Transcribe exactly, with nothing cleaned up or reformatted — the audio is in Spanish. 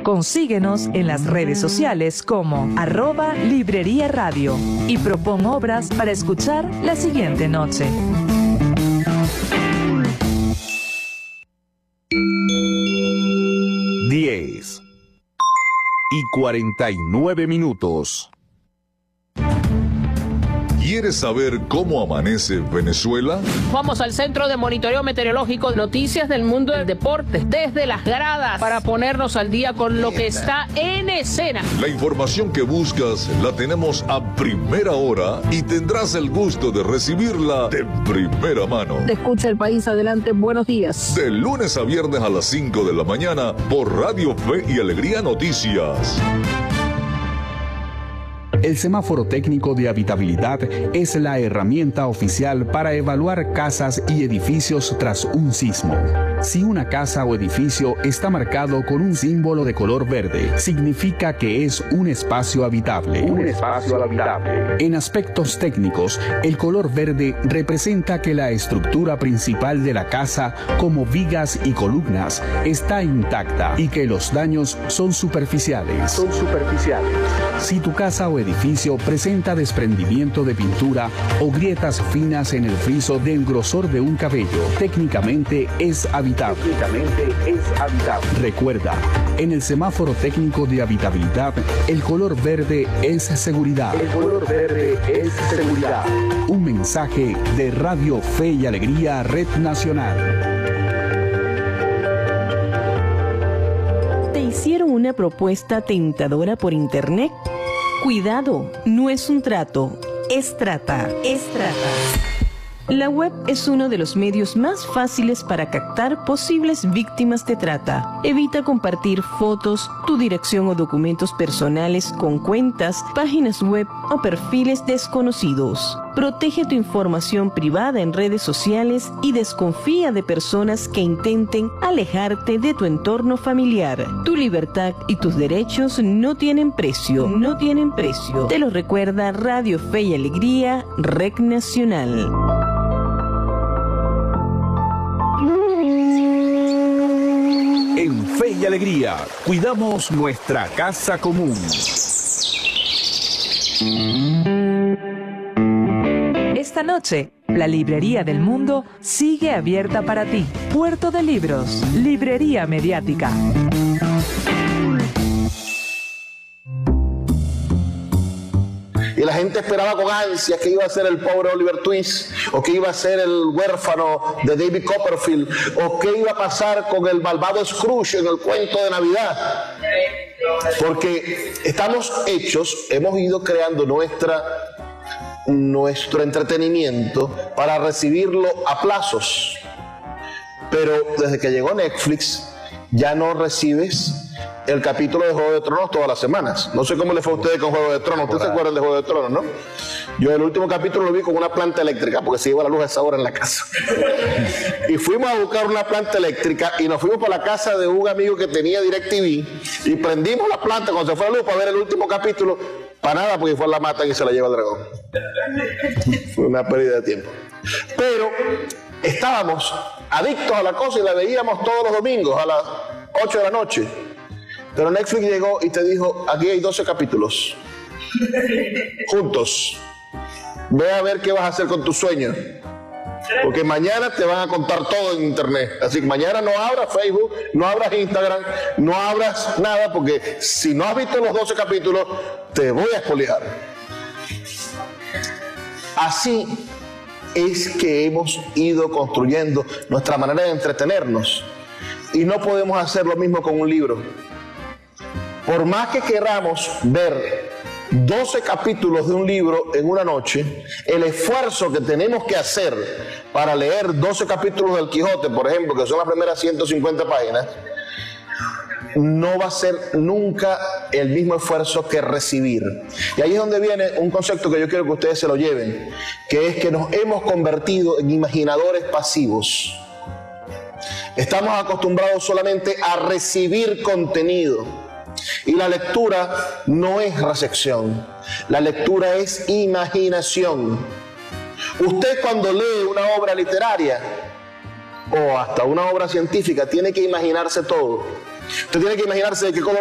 Consíguenos en las redes sociales como arroba Librería Radio y propon obras para escuchar la siguiente noche. diez y cuarenta y nueve minutos. ¿Quieres saber cómo amanece Venezuela? Vamos al Centro de Monitoreo Meteorológico, noticias del mundo del deporte, desde las gradas, para ponernos al día con lo que está en escena. La información que buscas la tenemos a primera hora y tendrás el gusto de recibirla de primera mano. Te escucha el país, adelante, buenos días. De lunes a viernes a las cinco de la mañana por Radio Fe y Alegría Noticias. El semáforo técnico de habitabilidad es la herramienta oficial para evaluar casas y edificios tras un sismo. Si una casa o edificio está marcado con un símbolo de color verde, significa que es un espacio habitable. Un espacio habitable. En aspectos técnicos, el color verde representa que la estructura principal de la casa, como vigas y columnas, está intacta y que los daños son superficiales. Son superficiales. Si tu casa o edificio presenta desprendimiento de pintura o grietas finas en el friso del grosor de un cabello, técnicamente es habitable. Técnicamente es habitable. Recuerda, en el semáforo técnico de habitabilidad, el color verde es seguridad. El color verde es seguridad. Un mensaje de Radio Fe y Alegría, Red Nacional. ¿Te hicieron una propuesta tentadora por internet? Cuidado, no es un trato, es trata, es trata. La web es uno de los medios más fáciles para captar posibles víctimas de trata. Evita compartir fotos, tu dirección o documentos personales con cuentas, páginas web o perfiles desconocidos. Protege tu información privada en redes sociales y desconfía de personas que intenten alejarte de tu entorno familiar. Tu libertad y tus derechos no tienen precio, no tienen precio. Te lo recuerda Radio Fe y Alegría, Red Nacional. En Fe y Alegría, cuidamos nuestra casa común. Esta noche, la Librería del Mundo sigue abierta para ti. Puerto de Libros, Librería Mediática. Y la gente esperaba con ansias que iba a ser el pobre Oliver Twist, o que iba a ser el huérfano de David Copperfield, o qué iba a pasar con el malvado Scrooge en el cuento de Navidad. Porque estamos hechos, hemos ido creando nuestra, nuestro entretenimiento para recibirlo a plazos. Pero desde que llegó Netflix, ya no recibes el capítulo de Juego de Tronos todas las semanas. No sé cómo le fue a ustedes con Juego de Tronos. ¿Ustedes se acuerdan de Juego de Tronos, no? Yo el último capítulo lo vi con una planta eléctrica, porque se iba la luz a esa hora en la casa. Y fuimos a buscar una planta eléctrica y nos fuimos para la casa de un amigo que tenía DirecTV y prendimos la planta cuando se fue la luz para ver el último capítulo. Para nada, porque fue a la matan y se la lleva el dragón. Fue una pérdida de tiempo. Pero estábamos adictos a la cosa y la veíamos todos los domingos a las ocho de la noche. Pero Netflix llegó y te dijo, aquí hay doce capítulos. Juntos. Ve a ver qué vas a hacer con tus sueños. Porque mañana te van a contar todo en internet. Así que mañana no abras Facebook, no abras Instagram, no abras nada, porque si no has visto los doce capítulos, te voy a expoliar. Así es que hemos ido construyendo nuestra manera de entretenernos. Y no podemos hacer lo mismo con un libro. Por más que queramos ver doce capítulos de un libro en una noche, el esfuerzo que tenemos que hacer para leer doce capítulos del Quijote, por ejemplo, que son las primeras ciento cincuenta páginas, no va a ser nunca el mismo esfuerzo que recibir. Y ahí es donde viene un concepto que yo quiero que ustedes se lo lleven, que es que nos hemos convertido en imaginadores pasivos. Estamos acostumbrados solamente a recibir contenido. Y la lectura no es recepción, la lectura es imaginación. Usted cuando lee una obra literaria o hasta una obra científica tiene que imaginarse todo. Usted tiene que imaginarse de qué color